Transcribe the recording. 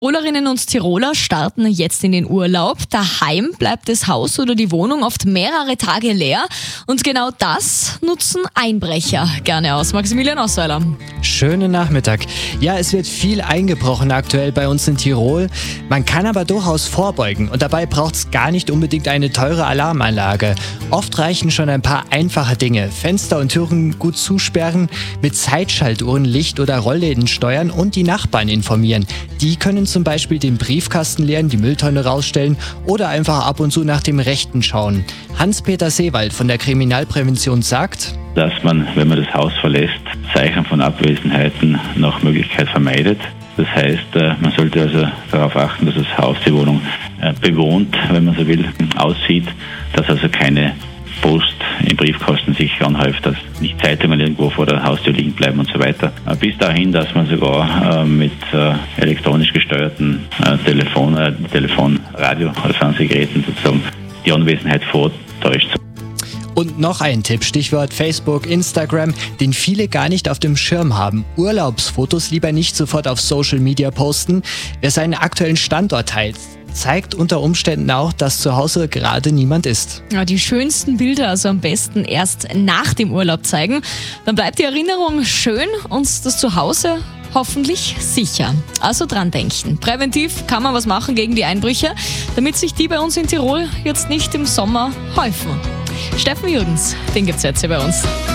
Tirolerinnen und Tiroler starten jetzt in den Urlaub. Daheim bleibt das Haus oder die Wohnung oft mehrere Tage leer. Und genau das nutzen Einbrecher gerne aus. Maximilian Ossweiler. Schönen Nachmittag. Ja, es wird viel eingebrochen aktuell bei uns in Tirol. Man kann aber durchaus vorbeugen und dabei braucht es gar nicht unbedingt eine teure Alarmanlage. Oft reichen schon ein paar einfache Dinge. Fenster und Türen gut zusperren, mit Zeitschaltuhren Licht- oder Rollläden steuern und die Nachbarn informieren. Die können zum Beispiel den Briefkasten leeren, die Mülltonne rausstellen oder einfach ab und zu nach dem Rechten schauen. Hans-Peter Seewald von der Kriminalprävention sagt, dass man, wenn man das Haus verlässt, Zeichen von Abwesenheiten nach Möglichkeit vermeidet. Das heißt, man sollte also darauf achten, dass das Haus, die Wohnung bewohnt, wenn man so will, aussieht, dass also keine Post im Briefkasten sich anhäuft, dass nicht Zeitungen irgendwo vor der Haustür liegen bleiben und so weiter. Bis dahin, dass man sogar mit elektronisch gesteuerten Telefon, Radio- oder Fernsehgeräten sozusagen die Anwesenheit vortäuscht. Und noch ein Tipp, Stichwort Facebook, Instagram, den viele gar nicht auf dem Schirm haben. Urlaubsfotos lieber nicht sofort auf Social Media posten. Wer seinen aktuellen Standort teilt, zeigt unter Umständen auch, dass zu Hause gerade niemand ist. Ja, die schönsten Bilder also am besten erst nach dem Urlaub zeigen. Dann bleibt die Erinnerung schön und das Zuhause hoffentlich sicher. Also dran denken. Präventiv kann man was machen gegen die Einbrüche, damit sich die bei uns in Tirol jetzt nicht im Sommer häufen. Steffen Jürgens, den gibt's jetzt hier bei uns.